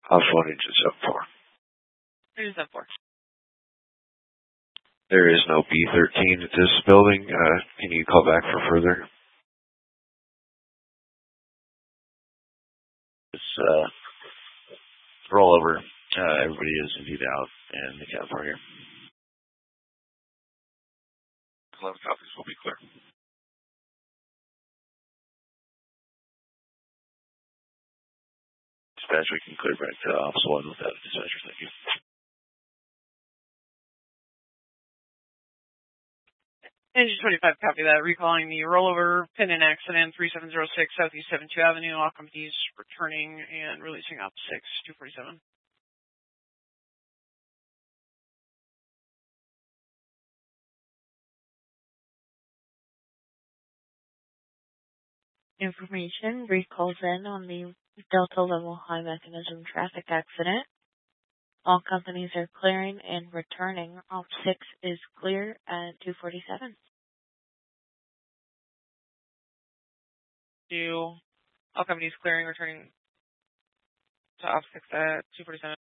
House 1, engine 74. Engine 74. There is no B-13 at this building. Can you call back for further? Rollover. Everybody is indeed out in the California. 11 copies will be clear. Dispatch, we can clear back to Office 1 without a dispatcher. Thank you. Engine 25, copy that. Recalling the rollover, pin in accident, 3706 Southeast 72 Avenue. All companies returning and releasing up 6247. Information, brief calls in on the Delta Level High Mechanism traffic accident. All companies are clearing and returning. Op 6 is clear at 247. All companies clearing, returning to Op 6 at 247.